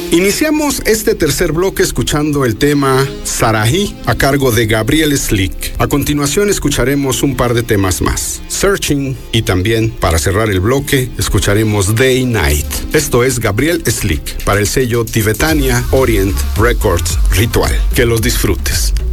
Iniciamos este tercer bloque escuchando el tema Sarahi a cargo de Gabriel Slick. A continuación escucharemos un par de temas más, Searching, y también para cerrar el bloque escucharemos Day Night. Esto es Gabriel Slick para el sello Tibetania Orient Records Ritual. Que los disfrutes.